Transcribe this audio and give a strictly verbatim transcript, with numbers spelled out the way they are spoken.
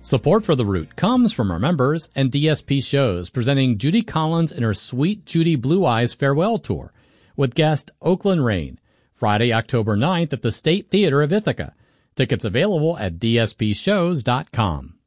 Support for The Root comes from our members and D S P Shows, presenting Judy Collins and her Sweet Judy Blue Eyes Farewell Tour with guest Oakland Rain, Friday, October ninth at the State Theater of Ithaca. Tickets available at d s p shows dot com.